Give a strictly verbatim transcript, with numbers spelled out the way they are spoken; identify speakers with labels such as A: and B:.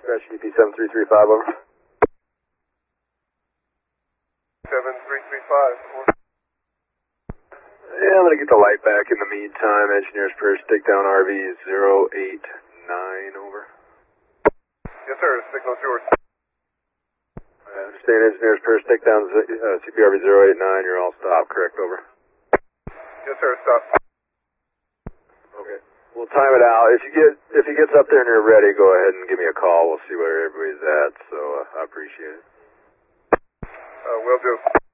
A: Dispatch U P seven three three five, over.
B: seven three three five, over.
A: Yeah, I'm going to get the light back in the meantime. Engineers per takedown R V zero eight nine, over.
B: Yes, sir. Signal's yours.
A: I understand engineers per takedown uh, C P R V zero eight nine. You're all stopped, correct, over.
B: Yes, sir. Stop.
A: Okay. We'll time it out. If you get if he gets up there and you're ready, go ahead and give me a call. We'll see where everybody's at. So uh, I appreciate it.
B: Uh, will do.